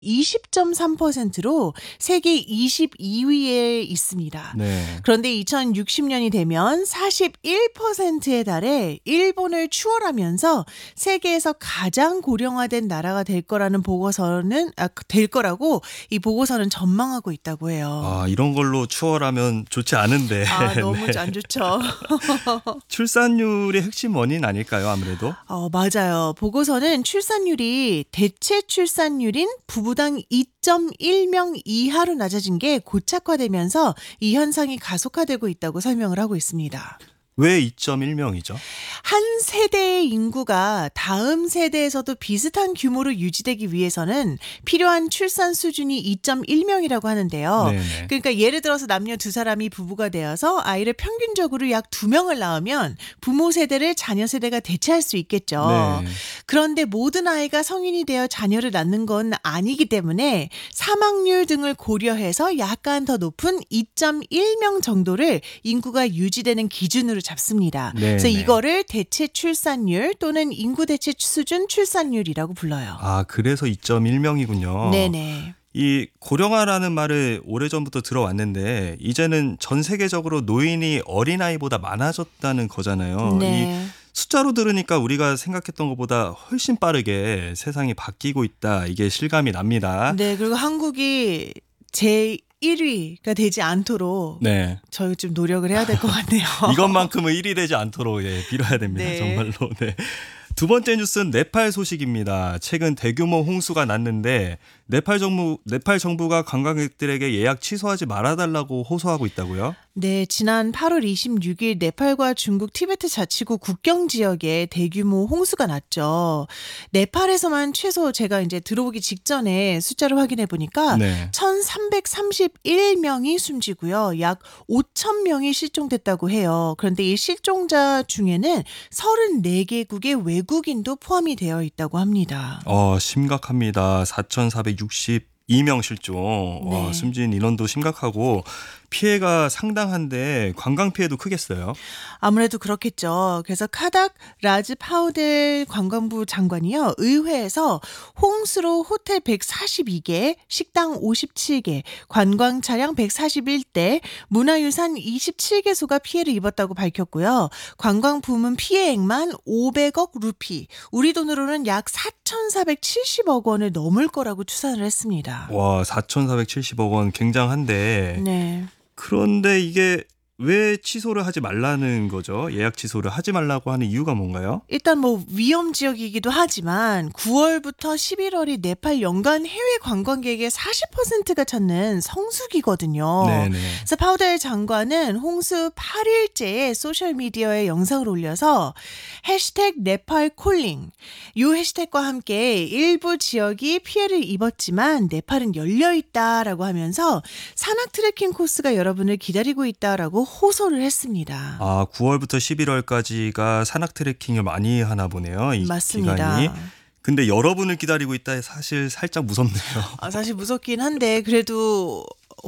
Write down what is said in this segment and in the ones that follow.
20.3%로 세계 22위에 있습니다. 네. 그런데 2060년이 되면 41%에 달해 일본을 추월하면서 세계에서 가장 고령화된 나라가 될 거라고 이 보고서는 전망하고 있다고 해요. 아, 이런 걸로 추월하면 좋지 않은데. 너무 안 좋죠. 출산율의 핵심 원인 아닐까요, 아무래도? 맞아요. 보고서는 출산율이 대체 출산율인 부부당 2.1명 이하로 낮아진 게 고착화되면서 이 현상이 가속화되고 있다고 설명을 하고 있습니다. 왜 2.1명이죠? 한 세대의 인구가 다음 세대에서도 비슷한 규모로 유지되기 위해서는 필요한 출산 수준이 2.1명이라고 하는데요. 네네. 그러니까 예를 들어서 남녀 두 사람이 부부가 되어서 아이를 평균적으로 약 2명을 낳으면 부모 세대를 자녀 세대가 대체할 수 있겠죠. 네. 그런데 모든 아이가 성인이 되어 자녀를 낳는 건 아니기 때문에 사망률 등을 고려해서 약간 더 높은 2.1명 정도를 인구가 유지되는 기준으로 잡습니다. 네네. 그래서 이거를 대체 출산율 또는 인구 대체 수준 출산율이라고 불러요. 아, 그래서 2.1명이군요. 네네. 이 고령화라는 말을 오래전부터 들어왔는데 이제는 전 세계적으로 노인이 어린아이보다 많아졌다는 거잖아요. 네. 이 숫자로 들으니까 우리가 생각했던 것보다 훨씬 빠르게 세상이 바뀌고 있다. 이게 실감이 납니다. 네, 그리고 한국이 제 1위가 되지 않도록 네. 저희 좀 노력을 해야 될 것 같네요. 이것만큼은 1위 되지 않도록 빌어야 됩니다. 네. 정말로. 네. 두 번째 뉴스는 네팔 소식입니다. 최근 대규모 홍수가 났는데 네팔 정부가 관광객들에게 예약 취소하지 말아달라고 호소하고 있다고요? 네, 지난 8월 26일 네팔과 중국 티베트 자치구 국경 지역에 대규모 홍수가 났죠. 네팔에서만 최소 제가 이제 들어오기 직전에 숫자를 확인해 보니까 네. 1,331명이 숨지고요. 약 5,000명이 실종됐다고 해요. 그런데 이 실종자 중에는 34개국의 외국인도 포함이 되어 있다고 합니다. 심각합니다. 4,462명 실종. 네. 숨진 인원도 심각하고 피해가 상당한데 관광 피해도 크겠어요. 아무래도 그렇겠죠. 그래서 카닥 라즈 파우델 관광부 장관이요. 의회에서 홍수로 호텔 142개, 식당 57개, 관광 차량 141대, 문화유산 27개소가 피해를 입었다고 밝혔고요. 관광 부문 피해액만 500억 루피, 우리 돈으로는 약 4,470억 원을 넘을 거라고 추산을 했습니다. 와, 4,470억 원 굉장한데 네. 그런데 이게 왜 취소를 하지 말라는 거죠? 예약 취소를 하지 말라고 하는 이유가 뭔가요? 일단 위험 지역이기도 하지만 9월부터 11월이 네팔 연간 해외 관광객의 40%가 찾는 성수기거든요. 네네. 그래서 파우델 장관은 홍수 8일째에 소셜미디어에 영상을 올려서 해시태그 네팔 콜링, 이 해시태그와 함께 일부 지역이 피해를 입었지만 네팔은 열려있다라고 하면서 산악 트레킹 코스가 여러분을 기다리고 있다라고 호소를 했습니다. 9월부터 11월까지가 산악 트레킹을 많이 하나 보네요. 이 맞습니다. 기간이. 근데 여러분을 기다리고 있다 사실 살짝 무섭네요. 사실 무섭긴 한데 그래도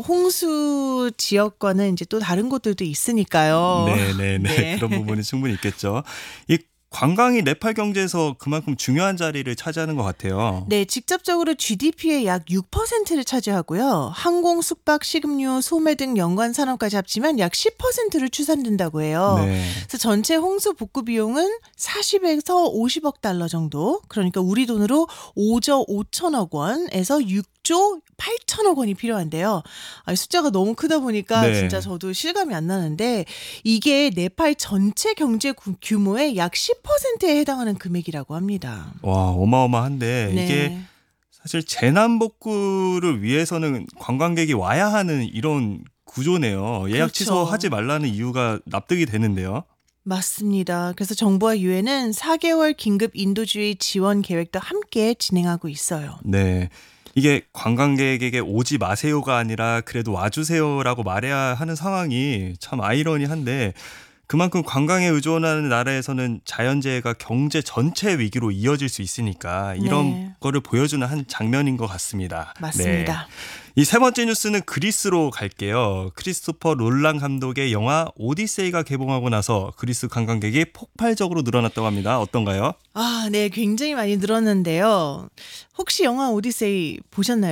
홍수 지역과는 이제 또 다른 곳들도 있으니까요. 네네네. 네. 그런 부분이 충분히 있겠죠. 이 관광이 네팔 경제에서 그만큼 중요한 자리를 차지하는 것 같아요. 네, 직접적으로 GDP의 약 6%를 차지하고요. 항공, 숙박, 식음료, 소매 등 연관 산업까지 합치면 약 10%를 추산된다고 해요. 네. 그래서 전체 홍수 복구 비용은 40에서 50억 달러 정도. 그러니까 우리 돈으로 5조 5천억 원에서 6조 8천억 원이 필요한데요. 숫자가 너무 크다 보니까 네. 진짜 저도 실감이 안 나는데 이게 네팔 전체 경제 규모의 약 10%에 해당하는 금액이라고 합니다. 와, 어마어마한데 네. 이게 사실 재난 복구를 위해서는 관광객이 와야 하는 이런 구조네요. 예약 그렇죠. 취소하지 말라는 이유가 납득이 되는데요. 맞습니다. 그래서 정부와 유엔은 4개월 긴급 인도주의 지원 계획도 함께 진행하고 있어요. 네. 이게 관광객에게 오지 마세요가 아니라 그래도 와주세요라고 말해야 하는 상황이 참 아이러니한데 그만큼 관광에 의존하는 나라에서는 자연재해가 경제 전체 위기로 이어질 수 있으니까 이런 네. 거를 보여주는 한 장면인 것 같습니다. 맞습니다. 이 세 번째 뉴스는 그리스로 갈게요. 크리스토퍼 롤란 감독의 영화 오디세이가 개봉하고 나서 그리스 관광객이 폭발적으로 늘어났다고 합니다. 어떤가요? 네, 굉장히 많이 늘었는데요. 혹시 영화 오디세이 보셨나요?